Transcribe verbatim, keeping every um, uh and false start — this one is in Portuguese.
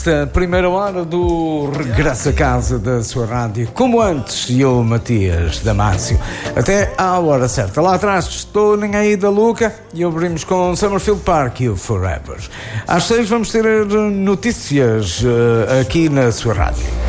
nesta primeira hora do regresso a casa da sua rádio, como antes, eu, Matias Damasio, até à hora certa. Lá atrás estou nem aí da Luca e abrimos com Summerfield Park e o Forever. Às seis vamos ter notícias uh, aqui na sua rádio.